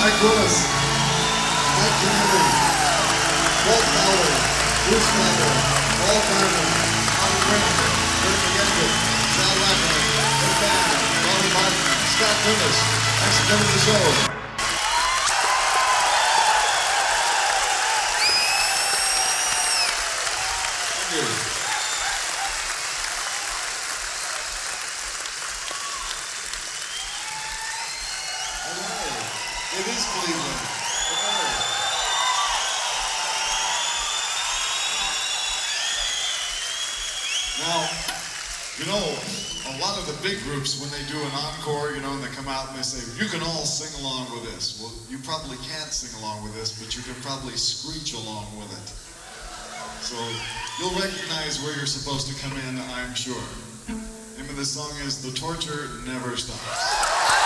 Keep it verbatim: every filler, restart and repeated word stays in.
Mike Willis, Mike Kennedy, Walt Fowler, Bruce Fowler, Paul Carter, Tom Grant, Rick Megendrick, Sal Lachlan, Rick Band, Ronnie Martin, Scott Loomis. Thanks for coming to the show. Thank you. It is Cleveland. Hello. Now, you know, a lot of the big groups, when they do an encore, you know, and they come out and they say, you can all sing along with this. Well, you probably can't sing along with this, but you can probably screech along with it. So you'll recognize where you're supposed to come in, I'm sure. The name of this song is The Torture Never Stops.